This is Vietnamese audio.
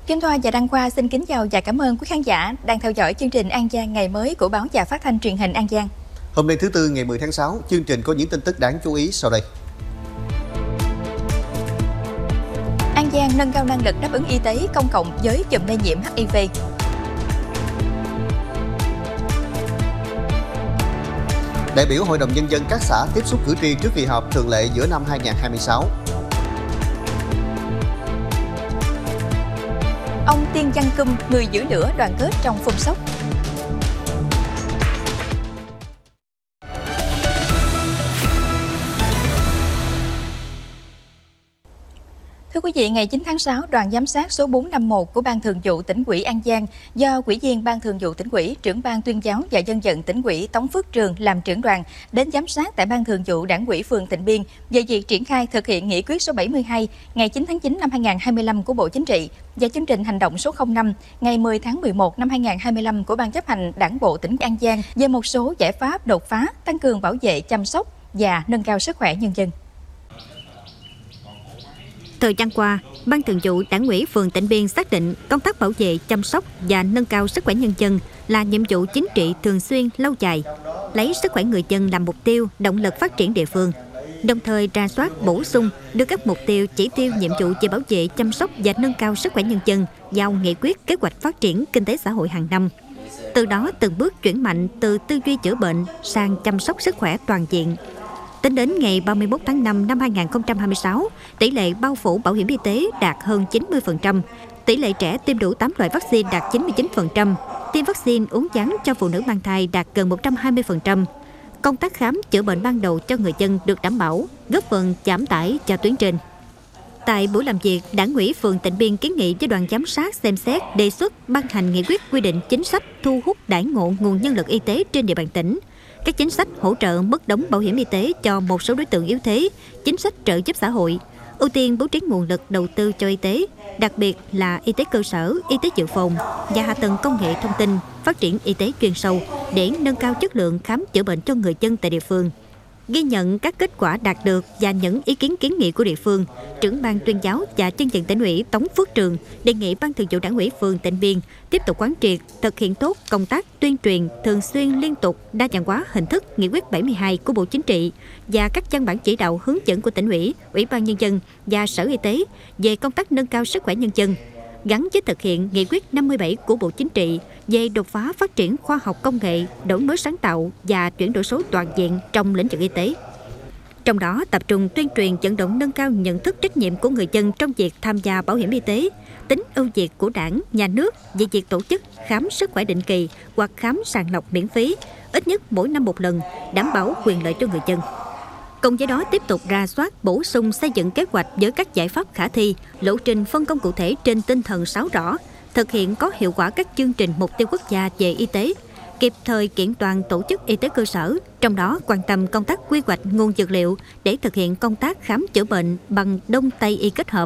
Kim Thoa và Đăng Khoa xin kính chào và cảm ơn quý khán giả đang theo dõi chương trình An Giang ngày mới của báo và phát thanh truyền hình An Giang. Hôm nay thứ Tư ngày 10 tháng 6, chương trình có những tin tức đáng chú ý sau đây. An Giang nâng cao năng lực đáp ứng y tế công cộng với chùm lây nhiễm HIV. Đại biểu Hội đồng Nhân dân các xã tiếp xúc cử tri trước kỳ họp thường lệ giữa năm 2026. Ông Tiên Văn Cum, người giữ lửa đoàn kết trong phun sóc. Thưa quý vị, ngày 9 tháng 6, đoàn giám sát số 451 của Ban Thường vụ Tỉnh ủy An Giang do Ủy viên Ban Thường vụ Tỉnh ủy, trưởng Ban Tuyên giáo và Dân vận Tỉnh ủy Tống Phước Trường làm trưởng đoàn đến giám sát tại Ban Thường vụ Đảng ủy phường Tịnh Biên về việc triển khai thực hiện nghị quyết số 72 ngày 9 tháng 9 năm 2025 của Bộ Chính trị và chương trình hành động số 05 ngày 10 tháng 11 năm 2025 của Ban chấp hành Đảng bộ tỉnh An Giang về một số giải pháp đột phá tăng cường bảo vệ, chăm sóc và nâng cao sức khỏe nhân dân. Thời gian qua, Ban Thường vụ Đảng ủy phường Tịnh Biên xác định công tác bảo vệ, chăm sóc và nâng cao sức khỏe nhân dân là nhiệm vụ chính trị thường xuyên, lâu dài, lấy sức khỏe người dân làm mục tiêu, động lực phát triển địa phương. Đồng thời rà soát, bổ sung, đưa các mục tiêu, chỉ tiêu, nhiệm vụ về bảo vệ, chăm sóc và nâng cao sức khỏe nhân dân vào nghị quyết kế hoạch phát triển kinh tế xã hội hàng năm. Từ đó từng bước chuyển mạnh từ tư duy chữa bệnh sang chăm sóc sức khỏe toàn diện. Tính đến ngày 31 tháng 5 năm 2026, tỷ lệ bao phủ bảo hiểm y tế đạt hơn 90%, tỷ lệ trẻ tiêm đủ 8 loại vaccine đạt 99%, tiêm vaccine uốn ván cho phụ nữ mang thai đạt gần 120%. Công tác khám chữa bệnh ban đầu cho người dân được đảm bảo, góp phần giảm tải cho tuyến trên. Tại buổi làm việc, Đảng ủy phường Tịnh Biên kiến nghị với đoàn giám sát xem xét đề xuất ban hành nghị quyết quy định chính sách thu hút đãi ngộ nguồn nhân lực y tế trên địa bàn tỉnh, các chính sách hỗ trợ mức đóng bảo hiểm y tế cho một số đối tượng yếu thế, chính sách trợ giúp xã hội, ưu tiên bố trí nguồn lực đầu tư cho y tế, đặc biệt là y tế cơ sở, y tế dự phòng và hạ tầng công nghệ thông tin, phát triển y tế chuyên sâu để nâng cao chất lượng khám chữa bệnh cho người dân tại địa phương. Ghi nhận các kết quả đạt được và những ý kiến kiến nghị của địa phương, trưởng Ban Tuyên giáo và Dân vận Tỉnh ủy Tống Phước Trường đề nghị Ban Thường vụ Đảng ủy phường Tịnh Biên tiếp tục quán triệt, thực hiện tốt công tác tuyên truyền thường xuyên liên tục, đa dạng hóa hình thức nghị quyết 72 của Bộ Chính trị và các văn bản chỉ đạo hướng dẫn của Tỉnh ủy, Ủy ban Nhân dân và Sở Y tế về công tác nâng cao sức khỏe nhân dân, gắn với thực hiện nghị quyết 57 của Bộ Chính trị về đột phá phát triển khoa học công nghệ, đổi mới sáng tạo và chuyển đổi số toàn diện trong lĩnh vực y tế. Trong đó tập trung tuyên truyền vận động nâng cao nhận thức trách nhiệm của người dân trong việc tham gia bảo hiểm y tế, tính ưu việt của Đảng, Nhà nước về việc tổ chức khám sức khỏe định kỳ hoặc khám sàng lọc miễn phí, ít nhất mỗi năm một lần, đảm bảo quyền lợi cho người dân. Cùng với đó tiếp tục rà soát, bổ sung xây dựng kế hoạch với các giải pháp khả thi, lộ trình phân công cụ thể trên tinh thần 6 rõ, thực hiện có hiệu quả các chương trình mục tiêu quốc gia về y tế, kịp thời kiện toàn tổ chức y tế cơ sở, trong đó quan tâm công tác quy hoạch nguồn dược liệu để thực hiện công tác khám chữa bệnh bằng Đông Tây y kết hợp,